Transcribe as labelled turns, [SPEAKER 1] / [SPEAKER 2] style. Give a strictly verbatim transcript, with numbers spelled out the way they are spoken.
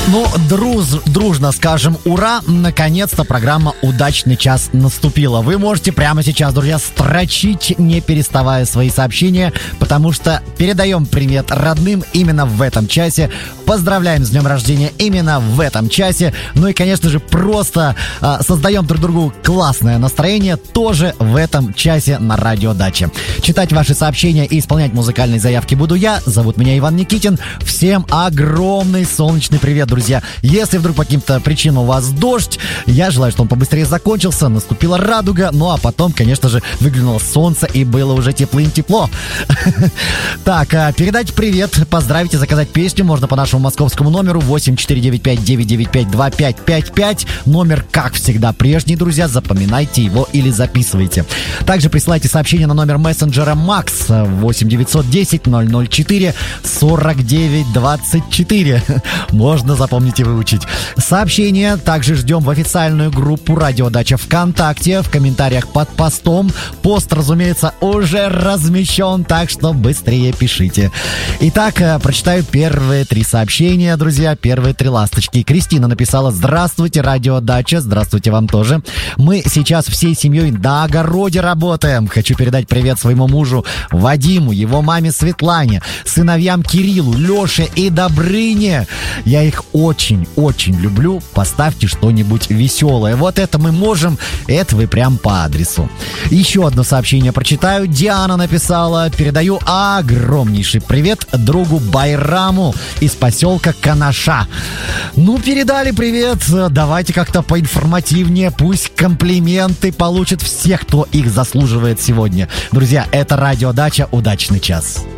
[SPEAKER 1] Ну, друз, дружно скажем ура, наконец-то программа «Удачный час» наступила. Вы можете прямо сейчас, друзья, строчить, не переставая свои сообщения, потому что передаем привет родным именно в этом часе, поздравляем с днем рождения именно в этом часе, ну и, конечно же, просто э, создаем друг другу классное настроение тоже в этом часе на Радио Дача. Читать ваши сообщения и исполнять музыкальные заявки буду я. Зовут меня Иван Никитин. Всем огромный солнечный привет, друзья. Друзья, если вдруг по каким-то причинам у вас дождь, я желаю, чтобы он побыстрее закончился, наступила радуга, ну а потом, конечно же, выглянуло солнце и было уже теплым-тепло. Так, передать привет, поздравить и заказать песню можно по нашему московскому номеру восемь четыре девять пять девять девять пять два пять пять пять. Номер, как всегда, прежний, друзья, запоминайте его или записывайте. Также присылайте сообщение на номер мессенджера Макс восемь девятьсот десять ноль ноль четыре сорок девять двадцать четыре. Можно запомнить. Помните выучить. Сообщения также ждем в официальную группу Радио Дача ВКонтакте, в комментариях под постом. Пост, разумеется, уже размещен, так что быстрее пишите. Итак, прочитаю первые три сообщения, друзья, первые три ласточки. Кристина написала: здравствуйте, Радио Дача, здравствуйте вам тоже. Мы сейчас всей семьей на огороде работаем. Хочу передать привет своему мужу Вадиму, его маме Светлане, сыновьям Кириллу, Леше и Добрыне. Я их очень-очень люблю. Поставьте что-нибудь веселое. Вот это мы можем. Это вы прям по адресу. Еще одно сообщение прочитаю. Диана написала: передаю огромнейший привет другу Байраму из поселка Канаша. Ну, передали привет. Давайте как-то поинформативнее. Пусть комплименты получат все, кто их заслуживает сегодня. Друзья, это Радио Дача. Удачный час.